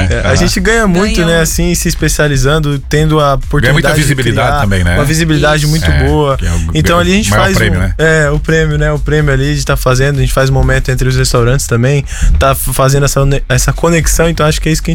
né? A gente ganha muito, né? Assim, se especializando, tendo a oportunidade. Ganha muita visibilidade também, né? Uma visibilidade muito boa. Então ali a gente faz prêmio, né? o prêmio, né? O prêmio ali de estar fazendo, a gente faz um momento entre os restaurantes também, tá fazendo essa conexão, então acho que é isso que a gente